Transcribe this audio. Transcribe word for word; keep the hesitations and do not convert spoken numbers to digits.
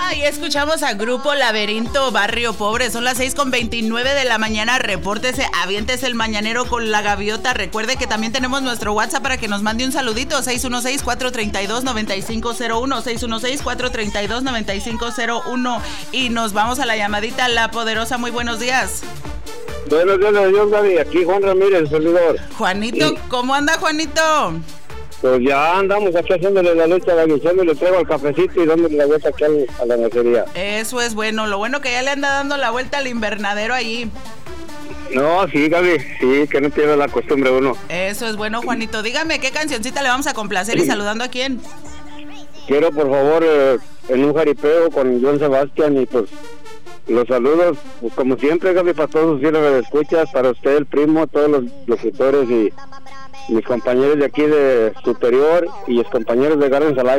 Y escuchamos a Grupo Laberinto, Barrio Pobre. Son las seis con veintinueve de la mañana. Repórtese, aviéntese el mañanero con la gaviota. Recuerde que también tenemos nuestro WhatsApp para que nos mande un saludito. seis uno seis, cuatro tres dos, nueve cinco cero uno. seis uno seis, cuatro tres dos, nueve cinco cero uno. Y nos vamos a la llamadita. La Poderosa, muy buenos días. Buenos días, Dios, Gaby. Aquí Juan Ramírez, el servidor. Juanito, ¿cómo anda, Juanito? Pues ya andamos aquí haciéndole la lucha a la guisando, le traigo al cafecito y dándole la vuelta aquí al, a la nacería. Eso es bueno, lo bueno que ya le anda dando la vuelta al invernadero allí. No, sí, Gaby, sí, que no tiene la costumbre uno. Eso es bueno, Juanito. Dígame, ¿qué cancioncita le vamos a complacer y saludando a quién? Quiero, por favor, eh, en un jaripeo con John Sebastián y pues los saludos, pues, como siempre, Gaby, para todos los fieles de escuchas, para usted, el primo, todos los locutores y mis compañeros de aquí de Superior y los compañeros de Gardens Alive.